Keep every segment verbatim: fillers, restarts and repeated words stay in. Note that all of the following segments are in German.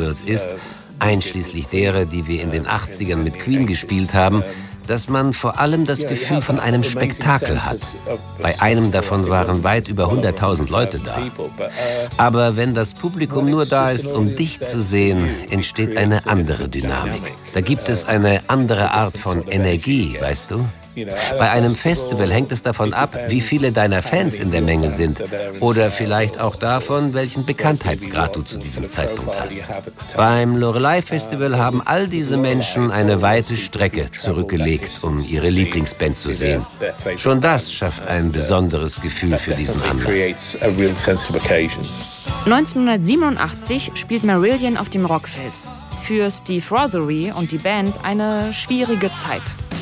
Festivals ist, einschließlich derer, die wir in den achtzigern mit Queen gespielt haben, dass man vor allem das Gefühl von einem Spektakel hat. Bei einem davon waren weit über hunderttausend Leute da. Aber wenn das Publikum nur da ist, um dich zu sehen, entsteht eine andere Dynamik. Da gibt es eine andere Art von Energie, weißt du? Bei einem Festival hängt es davon ab, wie viele deiner Fans in der Menge sind. Oder vielleicht auch davon, welchen Bekanntheitsgrad du zu diesem Zeitpunkt hast. Beim Loreley Festival haben all diese Menschen eine weite Strecke zurückgelegt, um ihre Lieblingsband zu sehen. Schon das schafft ein besonderes Gefühl für diesen Anlass. neunzehnhundertsiebenundachtzig spielt Marillion auf dem Rockfels. Für Steve Rothery und die Band eine schwierige Zeit.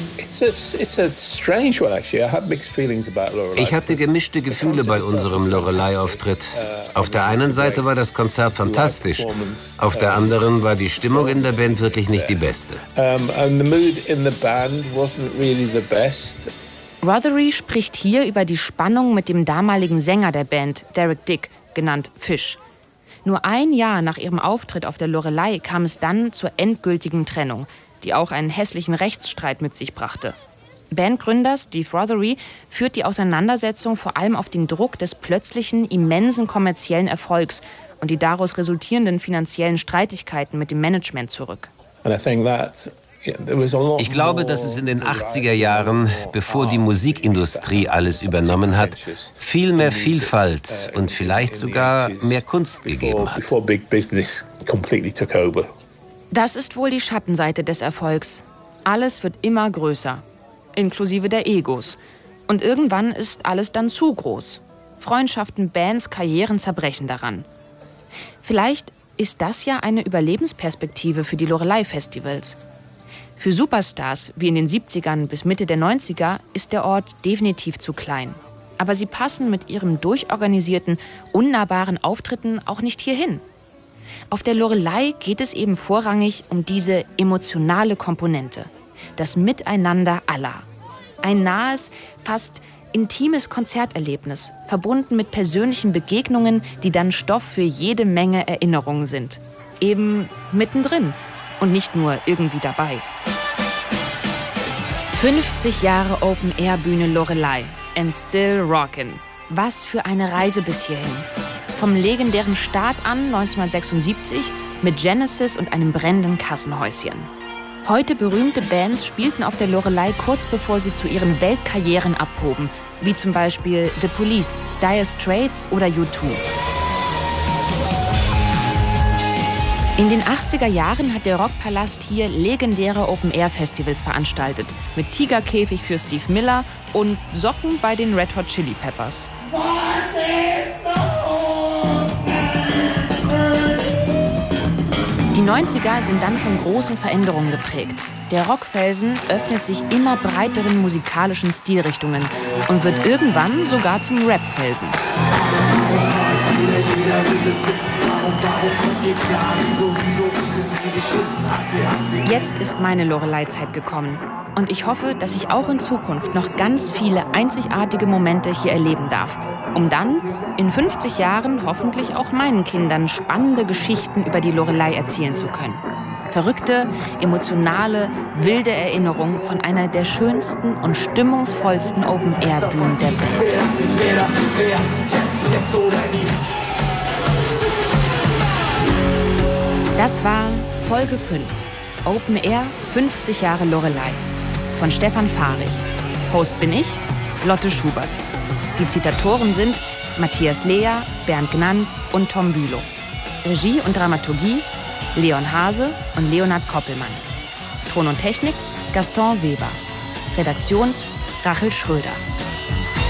Ich hatte gemischte Gefühle bei unserem Loreley-Auftritt. Auf der einen Seite war das Konzert fantastisch, auf der anderen war die Stimmung in der Band wirklich nicht die beste. Rothery spricht hier über die Spannung mit dem damaligen Sänger der Band, Derek Dick, genannt Fish. Nur ein Jahr nach ihrem Auftritt auf der Loreley kam es dann zur endgültigen Trennung, die auch einen hässlichen Rechtsstreit mit sich brachte. Bandgründer Steve Rothery führt die Auseinandersetzung vor allem auf den Druck des plötzlichen, immensen kommerziellen Erfolgs und die daraus resultierenden finanziellen Streitigkeiten mit dem Management zurück. Ich glaube, dass es in den achtziger Jahren, bevor die Musikindustrie alles übernommen hat, viel mehr Vielfalt und vielleicht sogar mehr Kunst gegeben hat. Das ist wohl die Schattenseite des Erfolgs. Alles wird immer größer, inklusive der Egos. Und irgendwann ist alles dann zu groß. Freundschaften, Bands, Karrieren zerbrechen daran. Vielleicht ist das ja eine Überlebensperspektive für die Loreley-Festivals. Für Superstars wie in den siebzigern bis Mitte der neunziger ist der Ort definitiv zu klein. Aber sie passen mit ihrem durchorganisierten, unnahbaren Auftritten auch nicht hierhin. Auf der Loreley geht es eben vorrangig um diese emotionale Komponente, das Miteinander aller. Ein nahes, fast intimes Konzerterlebnis, verbunden mit persönlichen Begegnungen, die dann Stoff für jede Menge Erinnerungen sind. Eben mittendrin und nicht nur irgendwie dabei. fünfzig Jahre Open-Air-Bühne Loreley and still rockin'. Was für eine Reise bis hierhin. Vom legendären Start an neunzehnhundertsechsundsiebzig mit Genesis und einem brennenden Kassenhäuschen. Heute berühmte Bands spielten auf der Loreley kurz bevor sie zu ihren Weltkarrieren abhoben, wie zum Beispiel The Police, Dire Straits oder U zwei. In den achtziger Jahren hat der Rockpalast hier legendäre Open-Air-Festivals veranstaltet, mit Tigerkäfig für Steve Miller und Socken bei den Red Hot Chili Peppers. Die neunziger sind dann von großen Veränderungen geprägt. Der Rockfelsen öffnet sich immer breiteren musikalischen Stilrichtungen und wird irgendwann sogar zum Rapfelsen. Jetzt ist meine Loreley-Zeit gekommen. Und ich hoffe, dass ich auch in Zukunft noch ganz viele einzigartige Momente hier erleben darf, um dann in fünfzig Jahren hoffentlich auch meinen Kindern spannende Geschichten über die Loreley erzählen zu können. Verrückte, emotionale, wilde Erinnerungen von einer der schönsten und stimmungsvollsten Open-Air-Bühnen der Welt. Das war Folge fünf. Open Air, fünfzig Jahre Loreley. Von Stefan Fahrig. Host bin ich, Lotte Schubert. Die Zitatoren sind Matthias Lea, Bernd Gnann und Tom Bülow. Regie und Dramaturgie Leon Hase und Leonhard Koppelmann. Ton und Technik Gaston Weber. Redaktion Rachel Schröder.